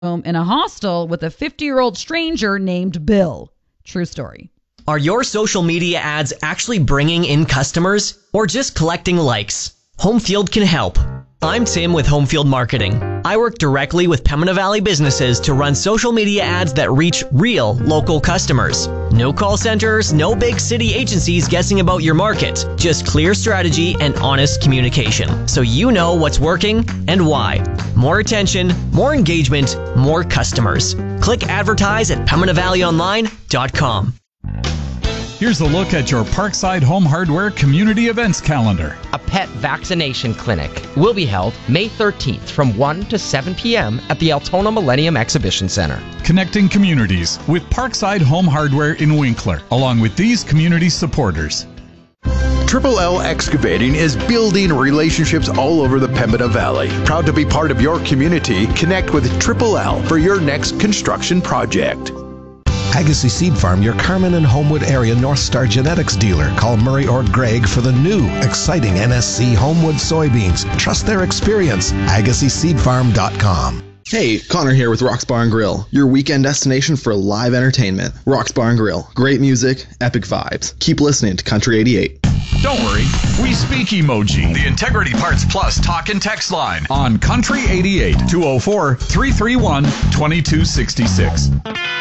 in a hostel with a 50-year-old stranger named Bill. True story. Are your social media ads actually bringing in customers or just collecting likes? Homefield can help. I'm Tim with Homefield Marketing. I work directly with Pembina Valley businesses to run social media ads that reach real local customers. No call centers, no big city agencies guessing about your market. Just clear strategy and honest communication, so you know what's working and why. More attention, more engagement, more customers. Click advertise at PembinaValleyOnline.com. Here's a look at your Parkside Home Hardware community events calendar. A pet vaccination clinic will be held May 13th from 1 to 7 p.m. at the Altona Millennium Exhibition Center. Connecting communities with Parkside Home Hardware in Winkler, along with these community supporters. Triple L Excavating is building relationships all over the Pembina Valley. Proud to be part of your community. Connect with Triple L for your next construction project. Agassiz Seed Farm, your Carmen and Homewood area North Star genetics dealer. Call Murray or Greg for the new, exciting NSC Homewood soybeans. Trust their experience. AgassizSeedFarm.com. Hey, Connor here with Rock's Bar and Grill, your weekend destination for live entertainment. Rock's Bar and Grill, great music, epic vibes. Keep listening to Country 88. Don't worry, we speak emoji. The Integrity Parts Plus talk and text line on Country 88 204 331 2266.